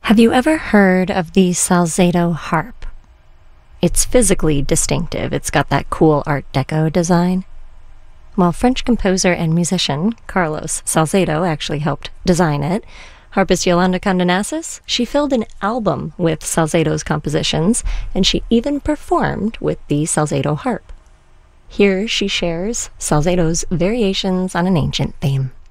Have you ever heard of the Salzedo harp? It's physically distinctive. It's got that cool Art Deco design. Well, French composer and musician Carlos Salzedo actually helped design it. Harpist Yolanda Condenasis, she filled an album with Salzedo's compositions, and she even performed with the Salzedo harp. Here she shares Salzedo's variations on an ancient theme.